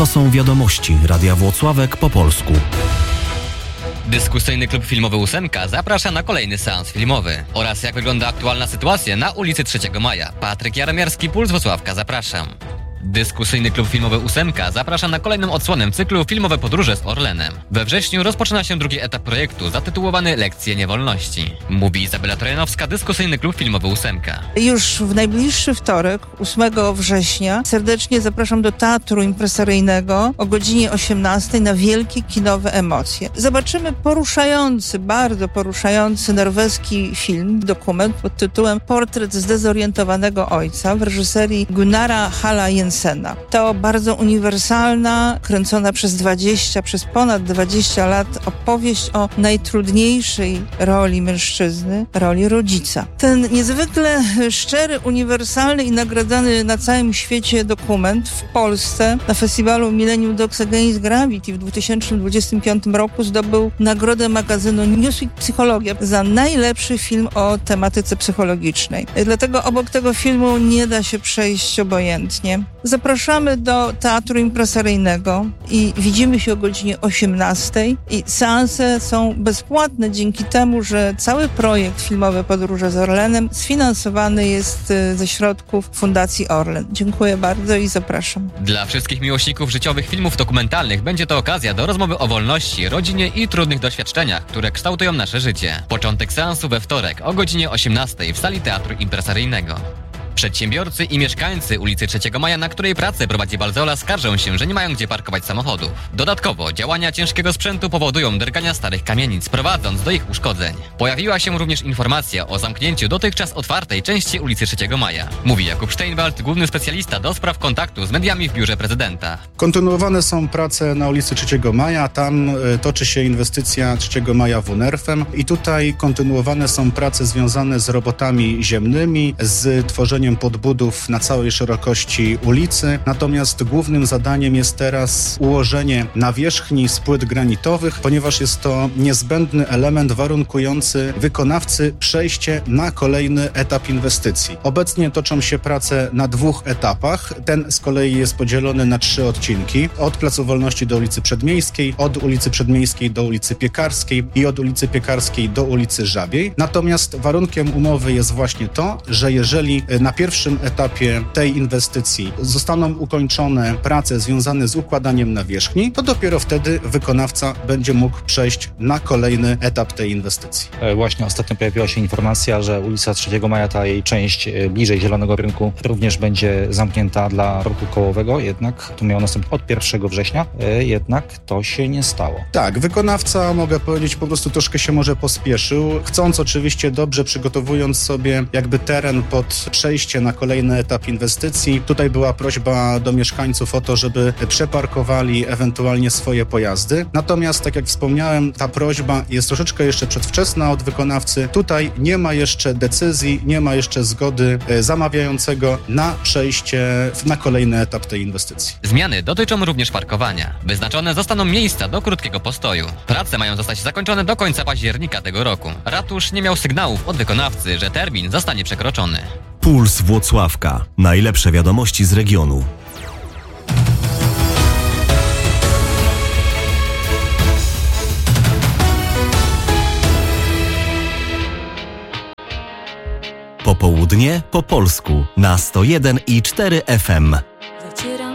To są wiadomości Radia Włocławek po polsku. Dyskusyjny klub filmowy Ósemka zaprasza na kolejny seans filmowy. Oraz jak wygląda aktualna sytuacja na ulicy 3 Maja. Patryk Jaremiarski, Puls Włocławka, zapraszam. Dyskusyjny klub filmowy Ósemka zaprasza na kolejną odsłonę cyklu Filmowe podróże z Orlenem. We wrześniu rozpoczyna się drugi etap projektu zatytułowany Lekcje niewolności. Mówi Izabela Trojanowska, Dyskusyjny klub filmowy Ósemka. Już w najbliższy wtorek, 8 września, serdecznie zapraszam do Teatru Impresaryjnego o godzinie 18 na wielkie kinowe emocje. Zobaczymy poruszający, bardzo poruszający norweski film, dokument pod tytułem Portret zdezorientowanego ojca w reżyserii Gunnara Halla Jensena. To bardzo uniwersalna, kręcona przez ponad 20 lat opowieść o najtrudniejszej roli mężczyzny, roli rodzica. Ten niezwykle szczery, uniwersalny i nagradzany na całym świecie dokument w Polsce na festiwalu Millennium Dogs Against Gravity w 2025 roku zdobył nagrodę magazynu Newsweek Psychologia za najlepszy film o tematyce psychologicznej. Dlatego obok tego filmu nie da się przejść obojętnie. Zapraszamy do Teatru Impresaryjnego i widzimy się o godzinie 18 i seanse są bezpłatne dzięki temu, że cały projekt Filmowe podróże z Orlenem sfinansowany jest ze środków Fundacji Orlen. Dziękuję bardzo i zapraszam. Dla wszystkich miłośników życiowych filmów dokumentalnych będzie to okazja do rozmowy o wolności, rodzinie i trudnych doświadczeniach, które kształtują nasze życie. Początek seansu we wtorek o godzinie 18 w sali Teatru Impresaryjnego. Przedsiębiorcy i mieszkańcy ulicy 3 Maja, na której pracę prowadzi Balzeola, skarżą się, że nie mają gdzie parkować samochodów. Dodatkowo działania ciężkiego sprzętu powodują drgania starych kamienic, prowadząc do ich uszkodzeń. Pojawiła się również informacja o zamknięciu dotychczas otwartej części ulicy 3 Maja. Mówi Jakub Steinwald, główny specjalista do spraw kontaktu z mediami w biurze prezydenta. Kontynuowane są prace na ulicy 3 Maja, tam toczy się inwestycja 3 Maja WNERF-em i tutaj kontynuowane są prace związane z robotami ziemnymi, z tworzeniem podbudów na całej szerokości ulicy. Natomiast głównym zadaniem jest teraz ułożenie nawierzchni z płyt granitowych, ponieważ jest to niezbędny element warunkujący wykonawcy przejście na kolejny etap inwestycji. Obecnie toczą się prace na 2 etapach. Ten z kolei jest podzielony na 3 odcinki. Od Placu Wolności do ulicy Przedmiejskiej, od ulicy Przedmiejskiej do ulicy Piekarskiej i od ulicy Piekarskiej do ulicy Żabiej. Natomiast warunkiem umowy jest właśnie to, że jeżeli na pierwszym etapie tej inwestycji zostaną ukończone prace związane z układaniem nawierzchni, to dopiero wtedy wykonawca będzie mógł przejść na kolejny etap tej inwestycji. Właśnie ostatnio pojawiła się informacja, że ulica 3 Maja, ta jej część bliżej Zielonego Rynku, również będzie zamknięta dla ruchu kołowego, jednak to miało nastąpić od 1 września, jednak to się nie stało. Tak, wykonawca, mogę powiedzieć, po prostu troszkę się może pospieszył, chcąc oczywiście dobrze przygotowując sobie jakby teren pod przejście na kolejny etap inwestycji. Tutaj była prośba do mieszkańców o to, żeby przeparkowali ewentualnie swoje pojazdy. Natomiast, tak jak wspomniałem, ta prośba jest troszeczkę jeszcze przedwczesna od wykonawcy. Tutaj nie ma jeszcze decyzji, nie ma jeszcze zgody zamawiającego na przejście na kolejny etap tej inwestycji. Zmiany dotyczą również parkowania. Wyznaczone zostaną miejsca do krótkiego postoju. Prace mają zostać zakończone do końca października tego roku. Ratusz nie miał sygnałów od wykonawcy, że termin zostanie przekroczony. Puls Włocławka. Najlepsze wiadomości z regionu. Popołudnie po polsku na 101,4 FM.